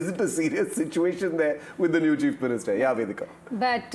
Isn't a serious situation there with the new Chief Minister? Yeah, Vedika. But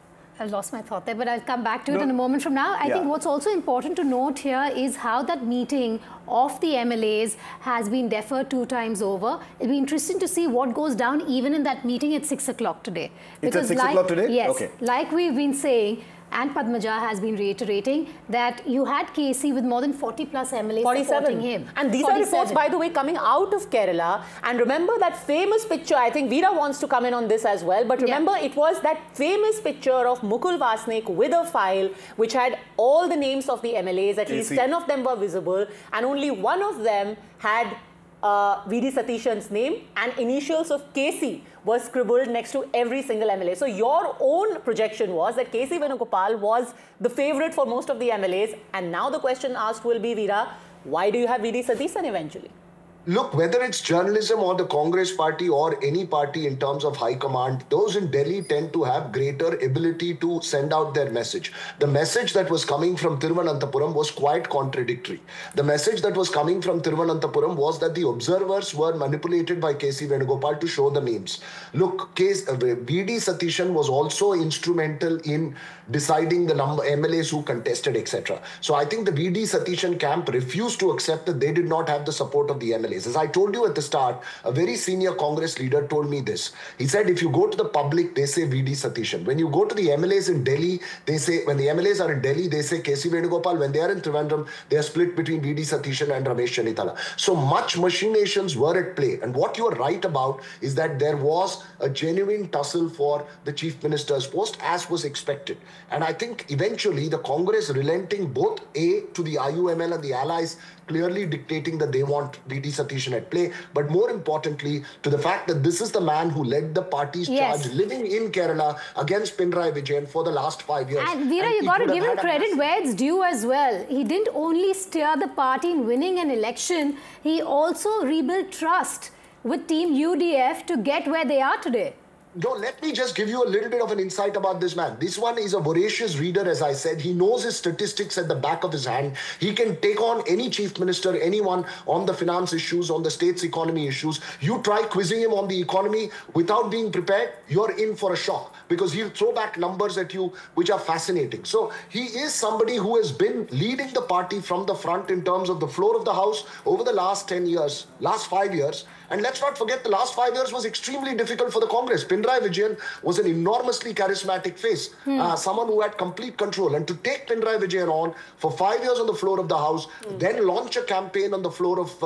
I lost my thought there, but I'll come back to it in a moment from now. I think what's also important to note here is how that meeting of the MLAs has been deferred 2 times over. It'll be interesting to see what goes down even in that meeting at 6 o'clock today. It's at 6 o'clock today? Yes. Okay. Like we've been saying, and Padmaja has been reiterating that you had KC with more than 40 plus MLAs 47. supporting him. And these are reports, by the way, coming out of Kerala. And remember that famous picture, I think Veera wants to come in on this as well. But remember, it was that famous picture of Mukul Vasnik with a file which had all the names of the MLAs. At least 10 of them were visible. And only one of them had V.D. Satishan's name, and initials of KC were scribbled next to every single MLA. So your own projection was that KC Venugopal was the favourite for most of the MLAs. And now the question asked will be, Veera, why do you have V.D. Satishan eventually? Look, whether it's journalism or the Congress party or any party in terms of high command, those in Delhi tend to have greater ability to send out their message. The message that was coming from Thiruvananthapuram was quite contradictory. The message that was coming from Thiruvananthapuram was that the observers were manipulated by KC Venugopal to show the names. Look, V.D. Satishan was also instrumental in deciding the number MLAs who contested, etc. So I think the V.D. Satishan camp refused to accept that they did not have the support of the MLAs. As I told you at the start, a very senior Congress leader told me this. He said, if you go to the public, they say V.D. Satishan. When you go to the MLAs in Delhi, they say, when the MLAs are in Delhi, they say KC Venugopal. When they are in Trivandrum, they are split between V.D. Satishan and Ramesh Chennithala. So much machinations were at play. And what you are right about is that there was a genuine tussle for the Chief Minister's post, as was expected. And I think eventually the Congress relenting both to the IUML and the allies, clearly dictating that they want V.D. Satishan at play, but more importantly, to the fact that this is the man who led the party's charge living in Kerala against Pinarayi Vijayan for the last 5 years. And Veera, you got to give him credit where it's due as well. He didn't only steer the party in winning an election, he also rebuilt trust with Team UDF to get where they are today. No, let me just give you a little bit of an insight about this man. This one is a voracious reader, as I said. He knows his statistics at the back of his hand. He can take on any chief minister, anyone on the finance issues, on the state's economy issues. You try quizzing him on the economy without being prepared, you're in for a shock, because he'll throw back numbers at you which are fascinating. So he is somebody who has been leading the party from the front in terms of the floor of the house over the last 10 years, last 5 years. And let's not forget, the last 5 years was extremely difficult for the Congress. Pinarayi Vijayan was an enormously charismatic face, someone who had complete control. And to take Pinarayi Vijayan on for 5 years on the floor of the House, then launch a campaign on the floor of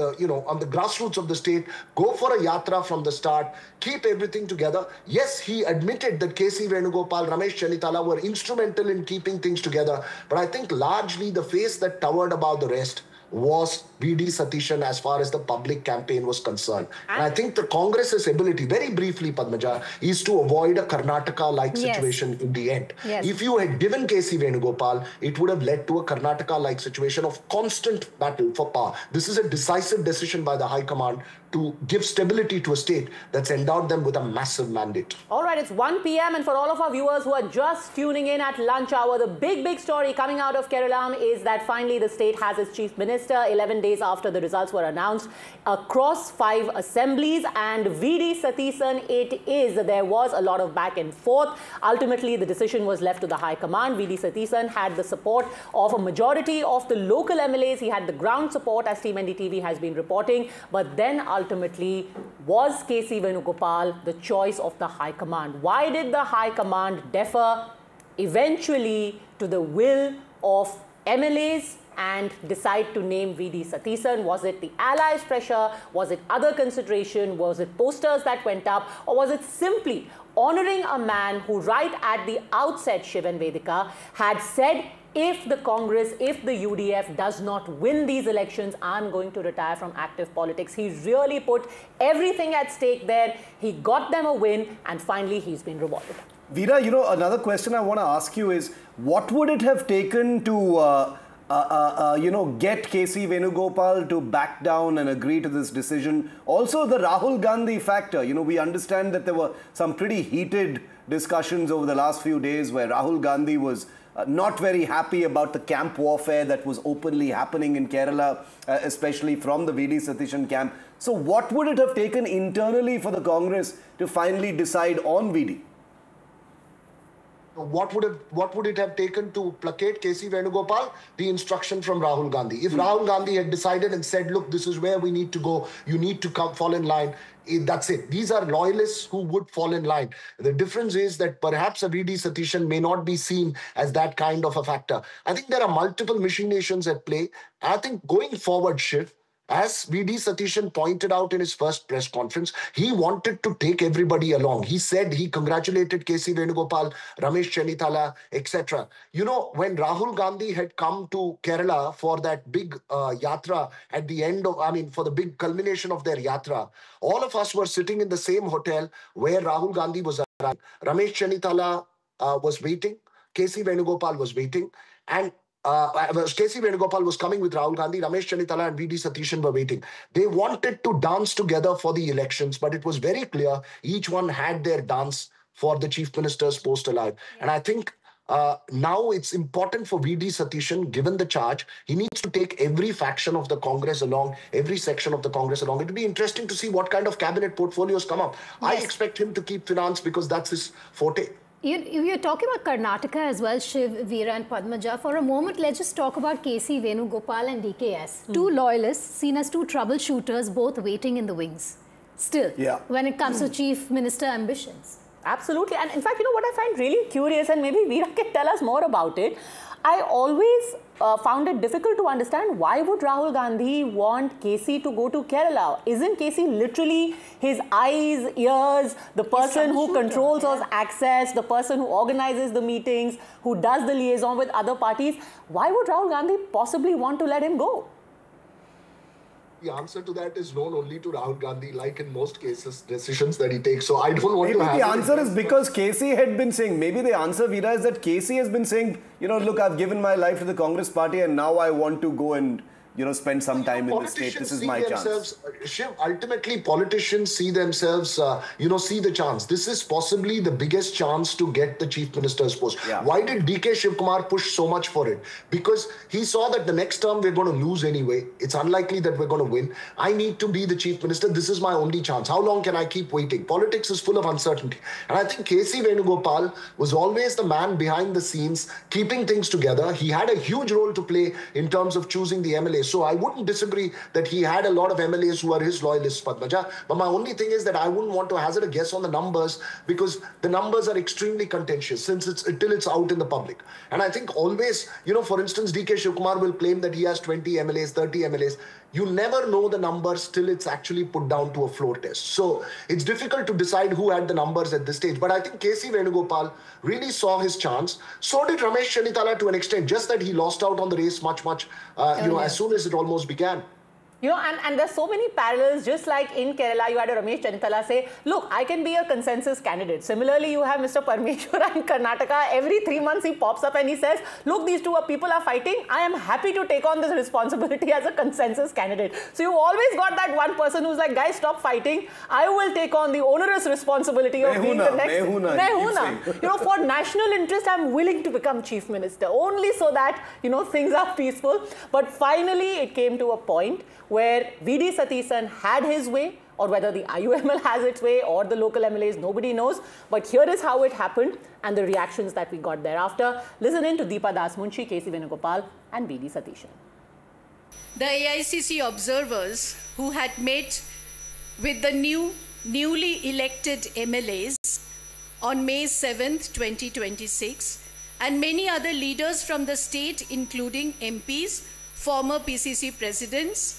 on the grassroots of the state, go for a yatra from the start, keep everything together. Yes, he admitted that KC Venugopal, Ramesh Chennithala were instrumental in keeping things together. But I think largely the face that towered above the rest was V.D. Satishan as far as the public campaign was concerned. And I think the Congress's ability, very briefly, Padmaja, is to avoid a Karnataka-like situation in the end. If you had given KC Venugopal, it would have led to a Karnataka-like situation of constant battle for power. This is a decisive decision by the High Command to give stability to a state that's endowed them with a massive mandate. All right, it's 1 p.m. and for all of our viewers who are just tuning in at lunch hour, the big story coming out of Kerala is that finally the state has its chief minister 11 days after the results were announced across 5 assemblies, and V.D. Satishan it is. There was a lot of back and forth. Ultimately, the decision was left to the High Command. V.D. Satishan had the support of a majority of the local MLAs. He had the ground support, as Team NDTV has been reporting, but then ultimately, was KC Venugopal the choice of the High Command? Why did the High Command defer eventually to the will of MLAs and decide to name V.D. Satishan? Was it the allies' pressure? Was it other consideration? Was it posters that went up? Or was it simply honoring a man who right at the outset, Shiv and Vedika, had said, if the Congress, if the UDF does not win these elections, I'm going to retire from active politics. He really put everything at stake there. He got them a win, and finally he's been rewarded. Veera, you know, another question I want to ask you is, what would it have taken to get KC Venugopal to back down and agree to this decision? Also, the Rahul Gandhi factor. You know, we understand that there were some pretty heated discussions over the last few days where Rahul Gandhi was not very happy about the camp warfare that was openly happening in Kerala, especially from the V.D. Satishan camp. So what would it have taken internally for the Congress to finally decide on V.D.? What would it have taken to placate KC Venugopal? The instruction from Rahul Gandhi. If Rahul Gandhi had decided and said, look, this is where we need to go, you need to fall in line, that's it. These are loyalists who would fall in line. The difference is that perhaps a V.D. Satishan may not be seen as that kind of a factor. I think there are multiple machinations at play. I think going forward, Shiv, as V.D. Satishan pointed out in his first press conference, he wanted to take everybody along. He said he congratulated KC Venugopal, Ramesh Chennithala, etc. You know, when Rahul Gandhi had come to Kerala for that big yatra at the end of, for the big culmination of their yatra, all of us were sitting in the same hotel where Rahul Gandhi was arriving. Ramesh Chennithala was waiting. KC Venugopal was waiting. And KC Venugopal was coming with Rahul Gandhi, Ramesh Chennithala and V.D. Satishan were waiting. They wanted to dance together for the elections, but it was very clear each one had their dance for the Chief Minister's post alive. And I think now it's important for V.D. Satishan, given the charge, he needs to take every faction of the Congress along, every section of the Congress along. It will be interesting to see what kind of cabinet portfolios come up. Yes. I expect him to keep finance because that's his forte. You're talking about Karnataka as well, Shiv, Veera and Padmaja. For a moment, let's just talk about KC Venugopal and DKS. Two loyalists seen as two troubleshooters, both waiting in the wings. Still, when it comes to Chief Minister ambitions. Absolutely. And in fact, you know what I find really curious, and maybe Veera can tell us more about it. I always found it difficult to understand why would Rahul Gandhi want KC to go to Kerala? Isn't KC literally his eyes, ears, the person who controls us access, the person who organizes the meetings, who does the liaison with other parties? Why would Rahul Gandhi possibly want to let him go? The answer to that is known only to Rahul Gandhi, like in most cases, decisions that he takes. So I don't want to have... Maybe the answer is because KC had been saying, maybe the answer, Veera, is that KC has been saying, you know, look, I've given my life to the Congress party and now I want to go and, you know, spend some time in the state. This is my chance. Shiv, ultimately, politicians see themselves, see the chance. This is possibly the biggest chance to get the Chief Minister's post. Yeah. Why did DK Shivkumar push so much for it? Because he saw that the next term we're going to lose anyway. It's unlikely that we're going to win. I need to be the Chief Minister. This is my only chance. How long can I keep waiting? Politics is full of uncertainty. And I think KC Venugopal was always the man behind the scenes, keeping things together. He had a huge role to play in terms of choosing the MLAs. So I wouldn't disagree that he had a lot of MLAs who are his loyalists, Padmaja. But my only thing is that I wouldn't want to hazard a guess on the numbers because the numbers are extremely contentious since until it's out in the public. And I think always, for instance, DK Shivkumar will claim that he has 20 MLAs, 30 MLAs. You never know the numbers till it's actually put down to a floor test. So it's difficult to decide who had the numbers at this stage. But I think KC Venugopal really saw his chance. So did Ramesh Chennithala to an extent, just that he lost out on the race much, as soon as it almost began. And there's so many parallels, just like in Kerala, you had a Ramesh Chennithala say, look, I can be a consensus candidate. Similarly, you have Mr. Parmeshwar in Karnataka. Every 3 months, he pops up and he says, look, these two people are fighting. I am happy to take on this responsibility as a consensus candidate. So you always got that one person who's like, guys, stop fighting. I will take on the onerous responsibility of being the next. Mehuna. For national interest, I'm willing to become Chief Minister, only so that, things are peaceful. But finally, it came to a point where V.D. Satishan had his way, or whether the IUML has its way, or the local MLAs, nobody knows. But here is how it happened, and the reactions that we got thereafter. Listen in to Deepa Das Munshi, KC Venugopal, and V.D. Satishan. The AICC observers who had met with the newly elected MLAs on May 7th, 2026, and many other leaders from the state, including MPs, former PCC presidents,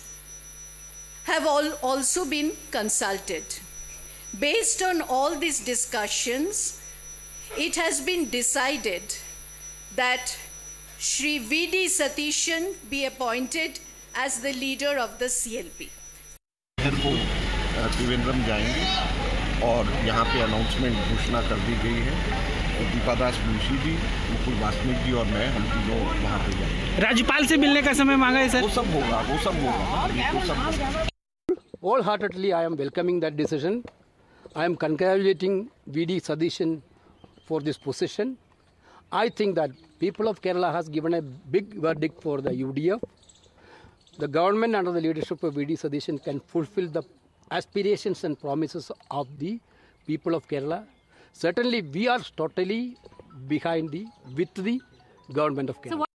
have also been consulted. Based on all these discussions, it has been decided that Shri V.D. Satishan be appointed as the leader of the CLP. Trivandrum जाएंगे और यहाँ पे announcement घोषणा कर दी गई है। दीपा दास मुंशी जी, मुकुल वासनिक जी और मैं, हम तीनों वहाँ पे जाएंगे। राज्यपाल से मिलने का समय मांगा है सर? वो सब होगा। Wholeheartedly, I am welcoming that decision. I am congratulating V.D. Satishan for this position. I think that people of Kerala has given a big verdict for the UDF. The government under the leadership of V.D. Satheesan can fulfill the aspirations and promises of the people of Kerala. Certainly, we are totally with the government of Kerala.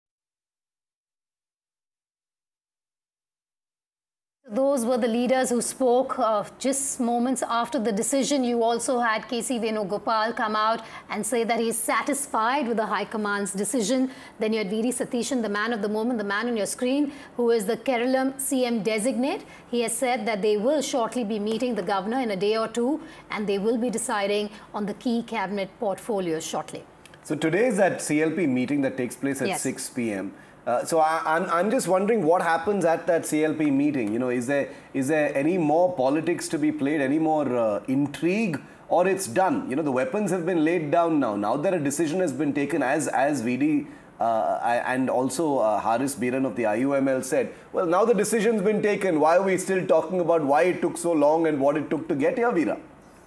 Those were the leaders who spoke just moments after the decision. You also had K.C. Venugopal come out and say that he is satisfied with the High Command's decision. Then you had V.D. Satheesan, the man of the moment, the man on your screen, who is the Kerala CM designate. He has said that they will shortly be meeting the governor in a day or two, and they will be deciding on the key cabinet portfolios shortly. So today is that CLP meeting that takes place at 6 p.m. So I'm just wondering what happens at that CLP meeting. You know, is there any more politics to be played, any more intrigue, or it's done? You know, the weapons have been laid down now. Now that a decision has been taken, as VD and also Haris Biran of the IUML said, well, now the decision's been taken. Why are we still talking about why it took so long and what it took to get here, Veera?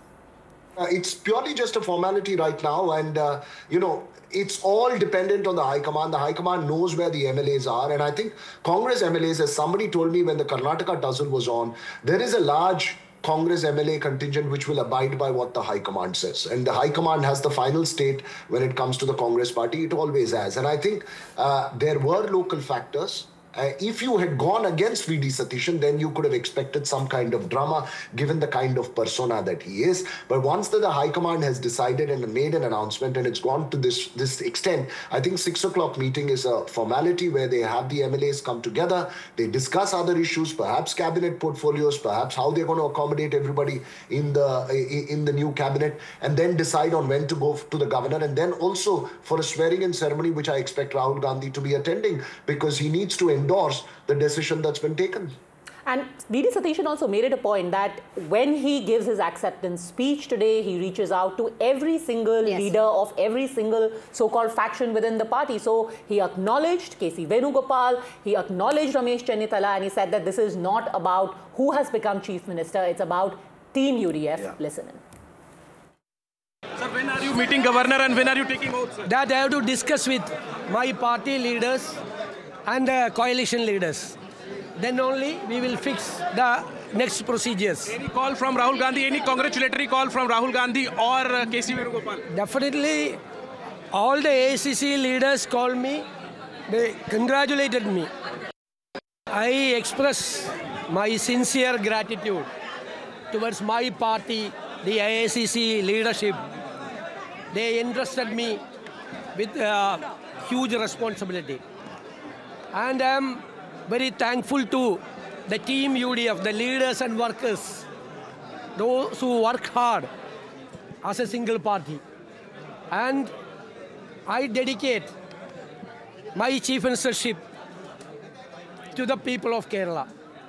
It's purely just a formality right now, and you know, it's all dependent on the High Command. The High Command knows where the MLAs are, and I think Congress MLAs, as somebody told me when the Karnataka tussle was on, there is a large Congress MLA contingent which will abide by what the High Command says. And the High Command has the final state when it comes to the Congress party. It always has. And I think there were local factors. If you had gone against V.D. Satheesan, then you could have expected some kind of drama, given the kind of persona that he is. But once the High Command has decided and made an announcement, and it's gone to this extent, I think 6 o'clock meeting is a formality where they have the MLAs come together, they discuss other issues, perhaps cabinet portfolios, perhaps how they're going to accommodate everybody in the new cabinet, and then decide on when to go to the governor, and then also for a swearing-in ceremony, which I expect Rahul Gandhi to be attending, because he needs to endorse the decision that's been taken. And V.D. Satheesan also made it a point that when he gives his acceptance speech today, he reaches out to every single leader of every single so-called faction within the party. So he acknowledged K.C. Venugopal, he acknowledged Ramesh Chennithala, and he said that this is not about who has become chief minister, it's about Team UDF. Listen in. Sir, when are you meeting governor and when are you taking oath, sir? That I have to discuss with my party leaders and the coalition leaders. Then only we will fix the next procedures. Any call from Rahul Gandhi, any congratulatory call from Rahul Gandhi or K.C. Venugopal? Definitely, all the AICC leaders called me, they congratulated me. I express my sincere gratitude towards my party, the AICC leadership. They entrusted me with a huge responsibility. And I am very thankful to the team UDF, the leaders and workers, those who work hard as a single party. And I dedicate my chief ministership to the people of Kerala.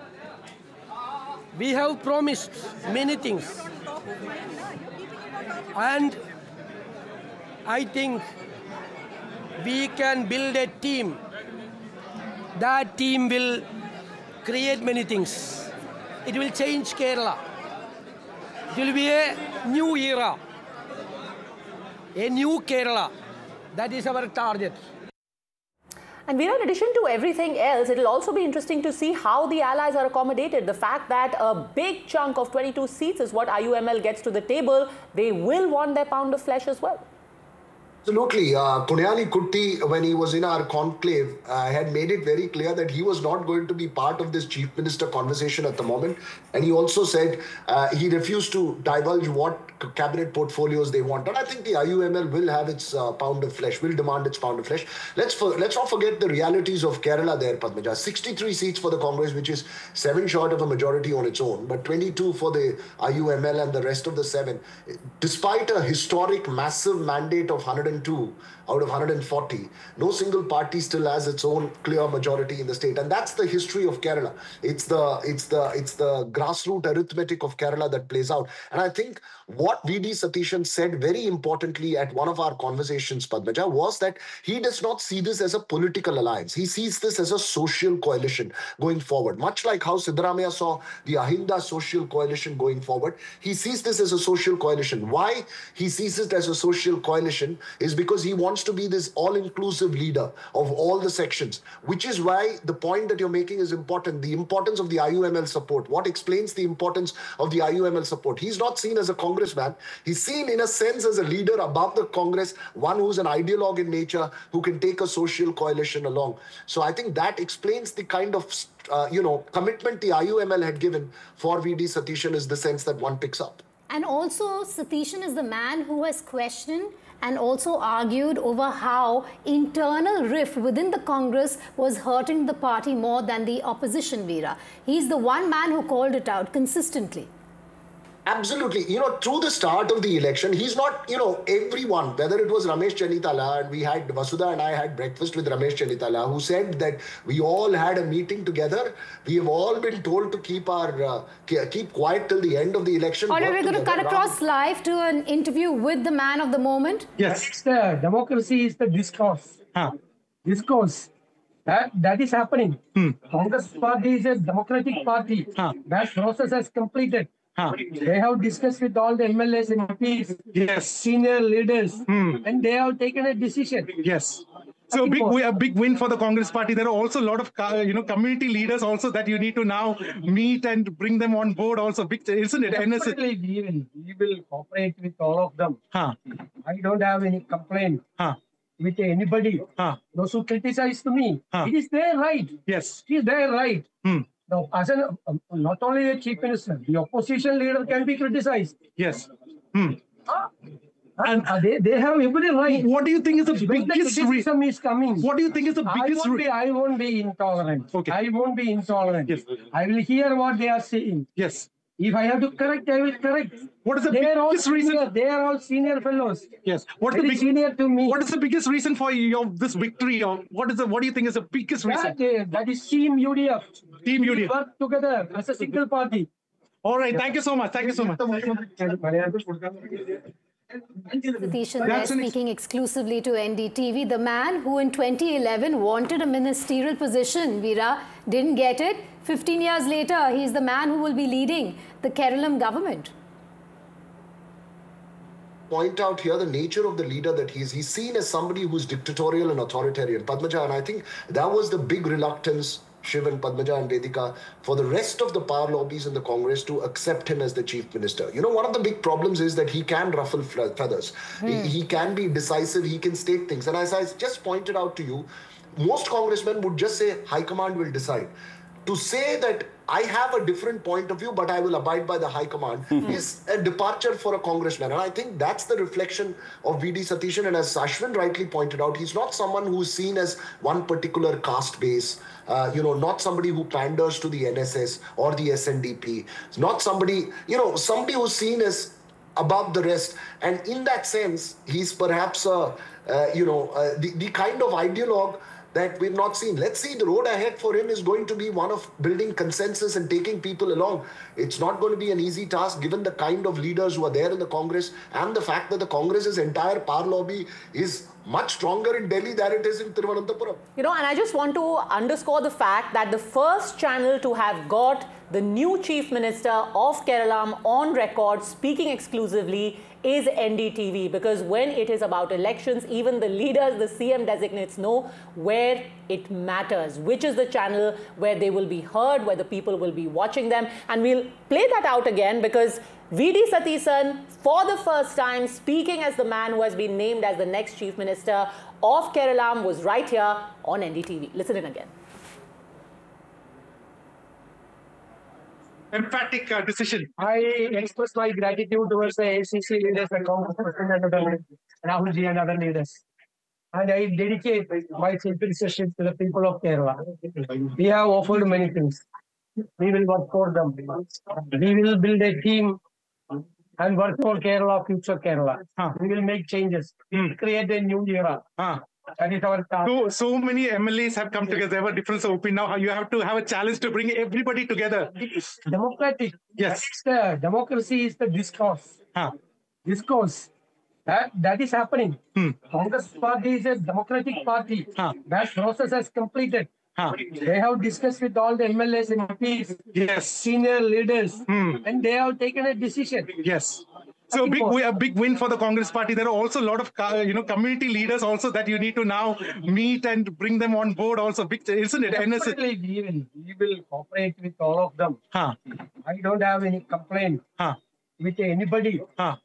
We have promised many things. And I think we can build a team. That team will create many things. It will change Kerala. It will be a new era, a new Kerala. That is our target. And Veera, in addition to everything else, it will also be interesting to see how the allies are accommodated. The fact that a big chunk of 22 seats is what IUML gets to the table, they will want their pound of flesh as well. Absolutely. Punyali Kutty, when he was in our conclave, had made it very clear that he was not going to be part of this chief minister conversation at the moment. And he also said he refused to divulge what cabinet portfolios they want. And I think the IUML will have its pound of flesh, will demand its pound of flesh. Let's not forget the realities of Kerala there, Padmaja. 63 seats for the Congress, which is 7 short of a majority on its own, but 22 for the IUML and the rest of the 7. Despite a historic massive mandate of 102 out of 140, no single party still has its own clear majority in the state, and that's the history of Kerala. It's the grassroots arithmetic of Kerala that plays out. And I think what V.D. Satheesan said very importantly at one of our conversations, Padmaja, was that he does not see this as a political alliance. He sees this as a social coalition going forward. Much like how Siddaramaiah saw the Ahinda social coalition going forward, he sees this as a social coalition. Why he sees it as a social coalition is because he wants to be this all-inclusive leader of all the sections, which is why the point that you're making is important. The importance of the IUML support. What explains the importance of the IUML support? He's not seen as a congressman. He's seen in a sense as a leader above the Congress, one who's an ideologue in nature, who can take a social coalition along. So I think that explains the kind of commitment the IUML had given for VD Satishan, is the sense that one picks up. And also, Satishan is the man who has questioned and also argued over how internal rift within the Congress was hurting the party more than the opposition, Veera. He's the one man who called it out consistently. Absolutely. Through the start of the election, he's not, everyone, whether it was Ramesh Chennitala, and we had, Vasudha and I had breakfast with Ramesh Chennitala, who said that we all had a meeting together. We have all been told to keep quiet till the end of the election. All right, we're going to cut across live to an interview with the man of the moment. Yes, the democracy is the discourse. Discourse. That is happening. Congress party is a democratic party. That process has completed. They have discussed with all the MLAs and MPs, senior leaders, and they have taken a decision. Yes. So a big win for the Congress party. There are also a lot of community leaders also that you need to now meet and bring them on board. Also, big, isn't it? Definitely, we will cooperate with all of them. I don't have any complaint with anybody. Those who criticize to me, it is their right. Yes, it is their right. Now, as not only a chief minister, the opposition leader can be criticized. Yes. And they have every right. What do you think is the biggest reason is coming? What do you think is the biggest reason? I won't be intolerant. Okay. I won't be intolerant. Yes. I will hear what they are saying. Yes. If I have to correct, I will correct. What is the biggest reason? They are all senior fellows. Yes. What is the senior to me? What is the biggest reason for this victory? Or what do you think is the biggest reason? That is Team UDF. Team UDF. We work together as a single party. All right. Thank you so much. Thank you so much. Satishan there speaking exclusively to NDTV. The man who in 2011 wanted a ministerial position, Veera, didn't get it. 15 years later, he's the man who will be leading the Keralam government. Point out here the nature of the leader that he is. He's seen as somebody who's dictatorial and authoritarian. Padmaja, and I think that was the big reluctance, Shiv and Padmaja and Vedika, for the rest of the power lobbies in the Congress to accept him as the chief minister. One of the big problems is that he can ruffle feathers. He can be decisive. He can state things. And as I just pointed out to you, most congressmen would just say, High Command will decide. To say that I have a different point of view, but I will abide by the High Command is a departure for a congressman. And I think that's the reflection of VD Satishan. And as Ashwin rightly pointed out, he's not someone who's seen as one particular caste base, not somebody who panders to the NSS or the SNDP. It's not somebody, somebody who's seen as above the rest. And in that sense, he's perhaps, the kind of ideologue that we've not seen. Let's see, the road ahead for him is going to be one of building consensus and taking people along. It's not going to be an easy task given the kind of leaders who are there in the Congress and the fact that the Congress's entire power lobby is much stronger in Delhi than it is in Thiruvananthapuram. And I just want to underscore the fact that the first channel to have got the new Chief Minister of Keralam on record speaking exclusively is NDTV, because when it is about elections, even the leaders, the CM designates know where it matters, which is the channel where they will be heard, where the people will be watching them. And we'll play that out again because VD Satishan, for the first time, speaking as the man who has been named as the next Chief Minister of Keralam, was right here on NDTV. Listen in again. Emphatic decision. I express my gratitude towards the ACC leaders and Congress President Rahul Ji and other leaders. And I dedicate my simple session to the people of Kerala. We have offered many things. We will work for them. We will build a team and work for Kerala, future Kerala. We will make changes. We will create a new era. That is our task. So many MLAs have come together. They have a difference of opinion. Now you have to have a challenge to bring everybody together. It's democratic. Yes. The democracy is the discourse. Discourse. That is happening. Congress party is a democratic party. That process has completed. They have discussed with all the MLAs and MPs, senior leaders, and they have taken a decision. Yes. So a big win for the Congress party. There are also a lot of community leaders also that you need to now meet and bring them on board. Also, big, isn't it? Definitely, we will cooperate with all of them. I don't have any complaint with anybody.